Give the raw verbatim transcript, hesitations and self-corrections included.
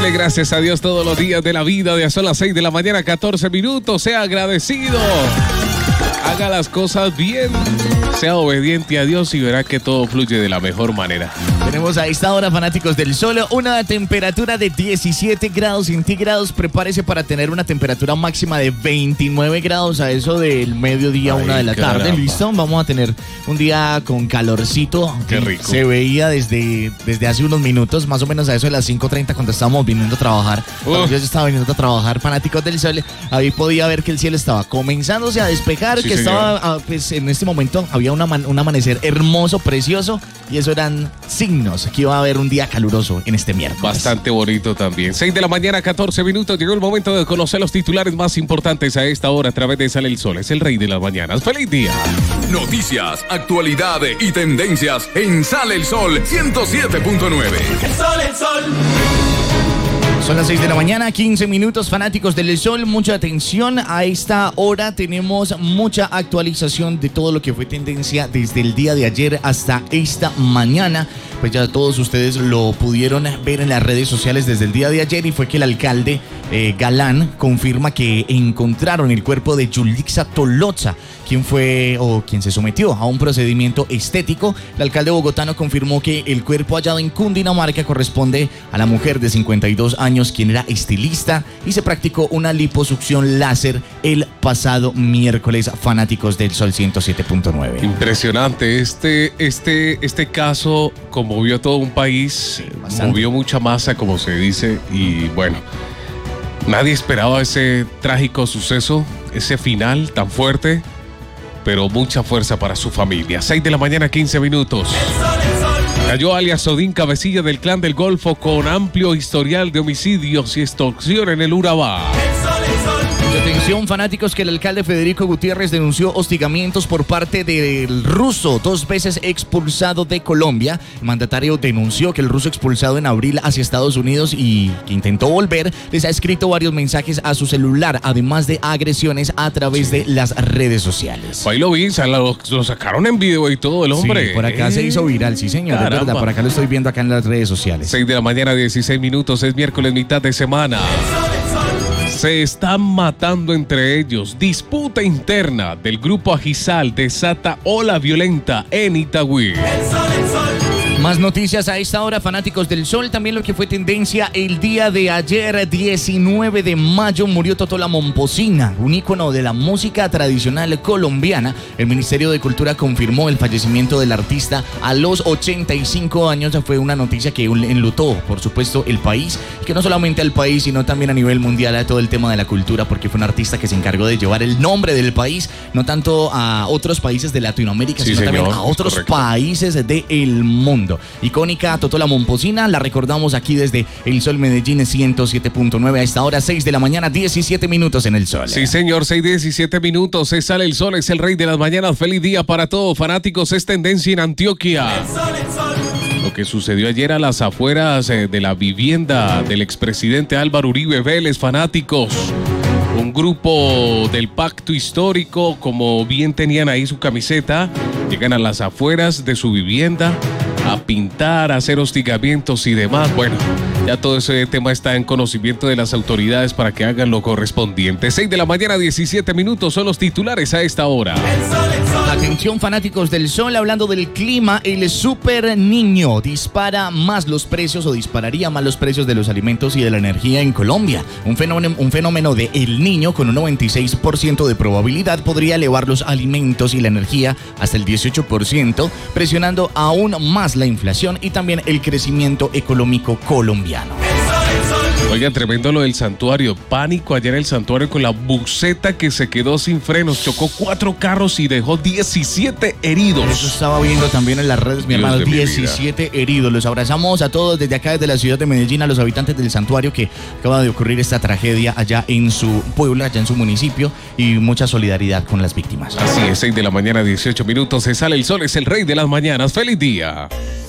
Dele gracias a Dios todos los días de la vida. De son las seis de la mañana, catorce minutos. Sea agradecido. Haga las cosas bien. Sea obediente a Dios y verá que todo fluye de la mejor manera. Tenemos a esta hora, fanáticos del sol, una temperatura de diecisiete grados centígrados. Prepárese para tener una temperatura máxima de veintinueve grados a eso del mediodía, Ay, una de la caramba. tarde. ¿Listo? Vamos a tener un día con calorcito. Qué rico. Se veía desde, desde hace unos minutos, más o menos a eso de las cinco treinta, cuando estábamos viniendo a trabajar. Cuando yo estaba viniendo a trabajar, fanáticos del sol, ahí podía ver que el cielo estaba comenzándose a despejar, sí, que señor. estaba, pues en este momento había una, un amanecer hermoso, precioso, y eso eran signos que iba a haber un día caluroso en este miércoles. Bastante bonito también. seis de la mañana, catorce minutos. Llegó el momento de conocer los titulares más importantes a esta hora a través de Sale el Sol. Es el rey de las mañanas. ¡Feliz día! Noticias, actualidad y tendencias en Sale el Sol ciento siete punto nueve. El sol, el sol. Son las seis de la mañana, quince minutos, fanáticos del sol, mucha atención. A esta hora tenemos mucha actualización de todo lo que fue tendencia desde el día de ayer hasta esta mañana. Pues ya todos ustedes lo pudieron ver en las redes sociales desde el día de ayer, y fue que el alcalde eh, Galán confirma que encontraron el cuerpo de Yulixa Tolosa, quien fue o quien se sometió a un procedimiento estético. El alcalde bogotano confirmó que el cuerpo hallado en Cundinamarca corresponde a la mujer de cincuenta y dos años, quien era estilista, y se practicó una liposucción láser el pasado miércoles, fanáticos del Sol ciento siete punto nueve. Impresionante. Este, este, este caso conmovió a todo un país, sí, movió mucha masa, como se dice, y bueno, nadie esperaba ese trágico suceso, ese final tan fuerte, pero mucha fuerza para su familia. seis de la mañana, quince minutos. Cayó alias Odín, cabecilla del Clan del Golfo, con amplio historial de homicidios y extorsión en el Urabá. Atención, fanáticos, que el alcalde Federico Gutiérrez denunció hostigamientos por parte del ruso, dos veces expulsado de Colombia. El mandatario denunció que el ruso, expulsado en abril hacia Estados Unidos y que intentó volver, les ha escrito varios mensajes a su celular, además de agresiones a través sí. de las redes sociales. Ahí lo vi, lo, lo sacaron en video y todo el hombre. Sí, por acá eh, se hizo viral, sí señor, es verdad, por acá lo estoy viendo acá en las redes sociales. seis de la mañana, dieciséis minutos, es miércoles, mitad de semana. Se están matando entre ellos. Disputa interna del grupo Ajizal desata ola violenta en Itagüí. Más noticias a esta hora, fanáticos del sol. También lo que fue tendencia el día de ayer, diecinueve de mayo, murió Totó la Momposina, un ícono de la música tradicional colombiana. El Ministerio de Cultura confirmó el fallecimiento del artista a los ochenta y cinco años. Fue una noticia que enlutó, por supuesto, el país, y que no solamente al país, sino también a nivel mundial, a todo el tema de la cultura, porque fue un artista que se encargó de llevar el nombre del país, no tanto a otros países de Latinoamérica, sí, sino señor, también a otros correcto. países del mundo. Icónica Totó la Momposina, la recordamos aquí desde el Sol Medellín ciento siete punto nueve. A esta hora, seis de la mañana, diecisiete minutos en el Sol. Sí señor, seis diecisiete minutos, se sale el sol, es el rey de las mañanas. Feliz día para todos, fanáticos. Es tendencia en Antioquia. El sol, el sol. Lo que sucedió ayer a las afueras de la vivienda del expresidente Álvaro Uribe Vélez, fanáticos. Un grupo del Pacto Histórico, como bien tenían ahí su camiseta, llegan a las afueras de su vivienda a pintar, a hacer hostigamientos y demás. Bueno, ya todo ese tema está en conocimiento de las autoridades para que hagan lo correspondiente. seis de la mañana, diecisiete minutos, son los titulares a esta hora. El sol, el sol. Atención, fanáticos del sol, hablando del clima, el Super Niño dispara más los precios o dispararía más los precios de los alimentos y de la energía en Colombia. Un fenómeno, un fenómeno de El Niño con un noventa y seis por ciento de probabilidad podría elevar los alimentos y la energía hasta el dieciocho por ciento, presionando aún más la inflación y también el crecimiento económico colombiano. Oigan, tremendo lo del santuario. Pánico ayer en el santuario con la buseta que se quedó sin frenos. Chocó cuatro carros y dejó diecisiete heridos. Eso estaba viendo también en las redes, mi hermano. diecisiete heridos. Los abrazamos a todos desde acá, desde la ciudad de Medellín, a los habitantes del santuario, que acaba de ocurrir esta tragedia allá en su pueblo, allá en su municipio, y mucha solidaridad con las víctimas. Así es, seis de la mañana, dieciocho minutos. Se sale el sol, es el rey de las mañanas. ¡Feliz día!